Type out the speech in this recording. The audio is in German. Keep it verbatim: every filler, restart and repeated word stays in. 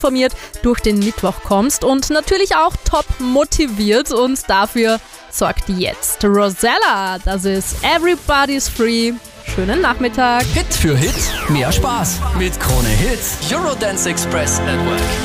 informiert durch den Mittwoch kommst und natürlich auch top motiviert, und dafür sorgt jetzt Rosella. Das ist Everybody's Free. Schönen Nachmittag. Hit für Hit, mehr Spaß mit Krone Hit, Eurodance Express at Work.